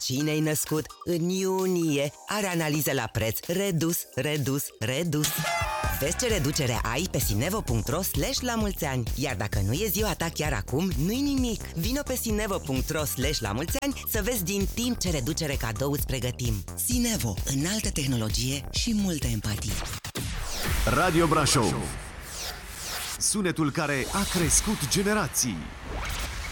Cine-i născut în iunie are analize la preț redus. Vezi ce reducere ai pe sinevo.ro/la-mulți-ani. Iar dacă nu e ziua ta chiar acum, nu-i nimic. Vino pe sinevo.ro/la-mulți-ani să vezi din timp ce reducere cadou îți pregătim. Sinevo, înaltă tehnologie și multă empatie. Radio Brașov, sunetul care a crescut generații.